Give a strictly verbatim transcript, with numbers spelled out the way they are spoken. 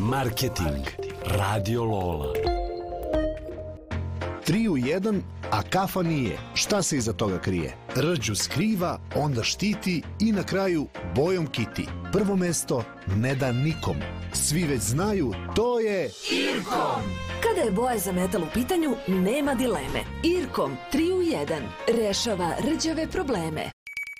Marketing. Radio Lola. Tri u jedan, a kafa nije. Šta se iza toga krije? Rđu skriva, onda štiti i na kraju bojom kiti. Prvo mesto ne da nikom. Svi već znaju, to je Irkom. Kada je boja za metal u pitanju, nema dileme. Irkom tri u jedan rešava rđave probleme.